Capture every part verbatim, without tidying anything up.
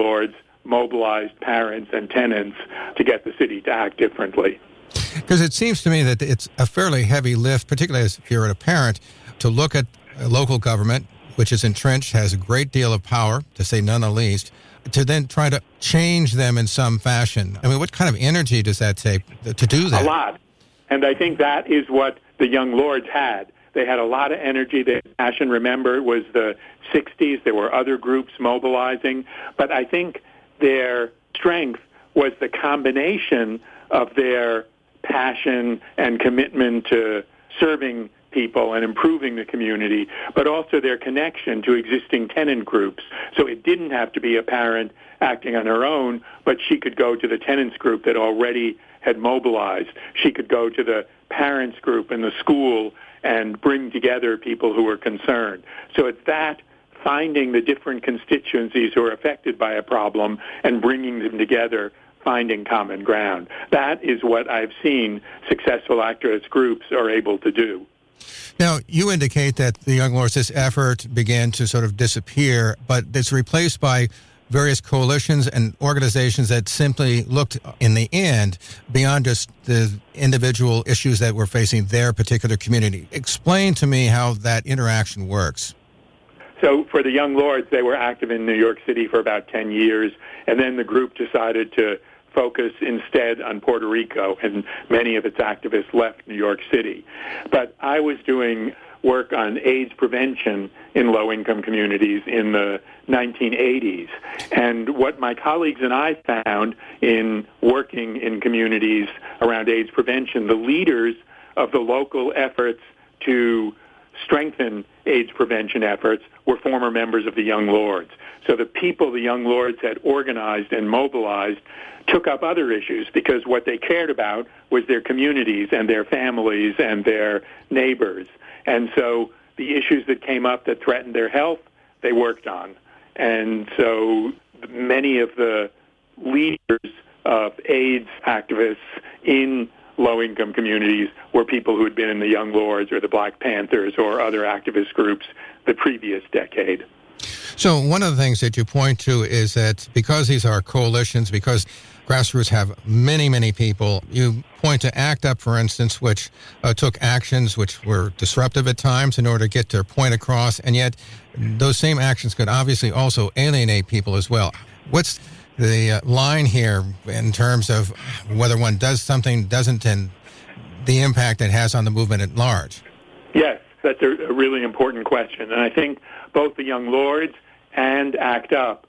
lords mobilized parents and tenants to get the city to act differently. Because it seems to me that it's a fairly heavy lift, particularly as if you're a parent, to look at a local government, which is entrenched, has a great deal of power, to say none the least, to then try to change them in some fashion. I mean, what kind of energy does that take to do that? A lot. And I think that is what the Young Lords had. They had a lot of energy. Their passion, remember, it was the sixties. There were other groups mobilizing. But I think their strength was the combination of their passion and commitment to serving people and improving the community, but also their connection to existing tenant groups. So it didn't have to be a parent acting on her own, but she could go to the tenants group that already had mobilized. She could go to the parents group in the school and bring together people who were concerned. So it's that, finding the different constituencies who are affected by a problem and bringing them together, finding common ground. That is what I've seen successful activist groups are able to do. Now, you indicate that the Young Lords, this effort began to sort of disappear, but it's replaced by various coalitions and organizations that simply looked, in the end, beyond just the individual issues that were facing their particular community. Explain to me how that interaction works. So for the Young Lords, they were active in New York City for about ten years, and then the group decided to focus instead on Puerto Rico, and many of its activists left New York City. But I was doing work on AIDS prevention in low-income communities in the nineteen eighties. And what my colleagues and I found in working in communities around AIDS prevention, the leaders of the local efforts to strengthen AIDS prevention efforts were former members of the Young Lords. So the people the Young Lords had organized and mobilized took up other issues because what they cared about was their communities and their families and their neighbors. And so the issues that came up that threatened their health, they worked on. And so many of the leaders of AIDS activists in low-income communities were people who had been in the Young Lords or the Black Panthers or other activist groups the previous decade. So one of the things that you point to is that because these are coalitions, because grassroots have many, many people, you point to ACT UP, for instance, which uh, took actions which were disruptive at times in order to get their point across, and yet those same actions could obviously also alienate people as well. What's the uh, line here in terms of whether one does something, doesn't, and the impact it has on the movement at large? Yes, that's a, a really important question. And I think both the Young Lords and ACT UP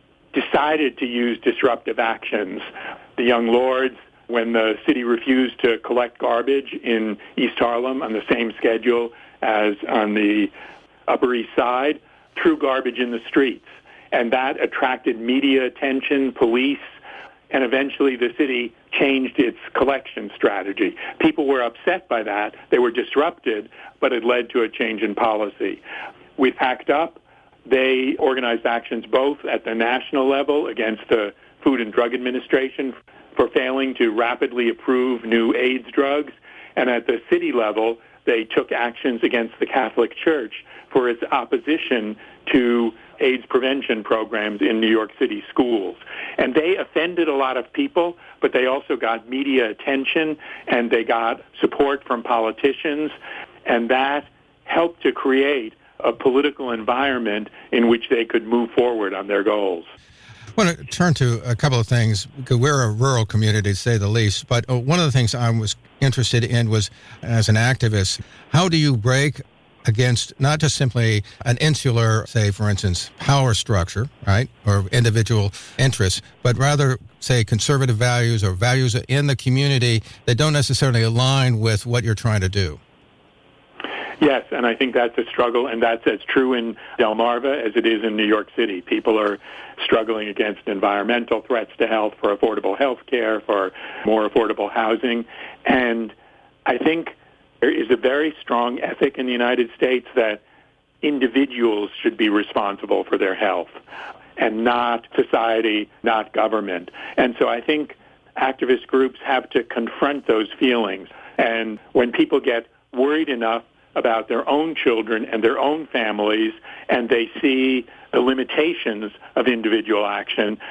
decided to use disruptive actions. The Young Lords, when the city refused to collect garbage in East Harlem on the same schedule as on the Upper East Side, threw garbage in the streets. And that attracted media attention, police, and eventually the city changed its collection strategy. People were upset by that. They were disrupted, but it led to a change in policy. With ACT UP, they organized actions both at the national level against the Food and Drug Administration for failing to rapidly approve new AIDS drugs, and at the city level, they took actions against the Catholic Church for its opposition to AIDS prevention programs in New York City schools. And they offended a lot of people, but they also got media attention, and they got support from politicians, and that helped to create a political environment in which they could move forward on their goals. I want to turn to a couple of things, because we're a rural community, to say the least, but one of the things I was interested in was, as an activist, how do you break against not just simply an insular, say, for instance, power structure, right, or individual interests, but rather, say, conservative values or values in the community that don't necessarily align with what you're trying to do? Yes, and I think that's a struggle, and that's as true in Delmarva as it is in New York City. People are struggling against environmental threats to health, for affordable health care, for more affordable housing. And I think there is a very strong ethic in the United States that individuals should be responsible for their health, and not society, not government. And so I think activist groups have to confront those feelings. And when people get worried enough about their own children and their own families, and they see the limitations of individual action,